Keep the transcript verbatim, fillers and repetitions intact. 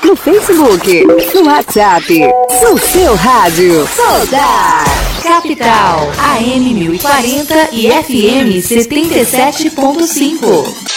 no Facebook, no WhatsApp, no seu rádio. Soldar Capital, A M mil e quarenta e F M setenta e sete ponto cinco.